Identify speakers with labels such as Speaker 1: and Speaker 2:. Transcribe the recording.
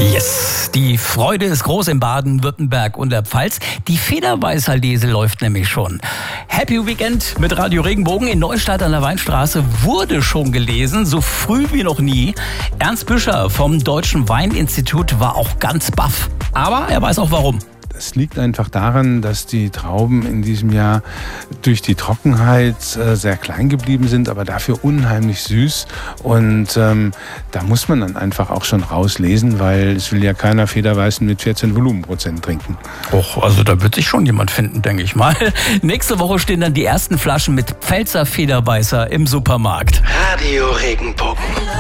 Speaker 1: Yes, die Freude ist groß in Baden-Württemberg und der Pfalz. Die Federweißer Lese läuft nämlich schon. Happy Weekend mit Radio Regenbogen in Neustadt an der Weinstraße wurde schon gelesen, so früh wie noch nie. Ernst Büscher vom Deutschen Weininstitut war auch ganz baff. Aber er weiß auch warum.
Speaker 2: Es liegt einfach daran, dass die Trauben in diesem Jahr durch die Trockenheit sehr klein geblieben sind, aber dafür unheimlich süß. Und da muss man dann einfach auch schon rauslesen, weil es will ja keiner Federweißen mit 14 Volumenprozent trinken.
Speaker 1: Och, also da wird sich schon jemand finden, denke ich mal. Nächste Woche stehen dann die ersten Flaschen mit Pfälzer Federweißer im Supermarkt.
Speaker 3: Radio Regenbogen.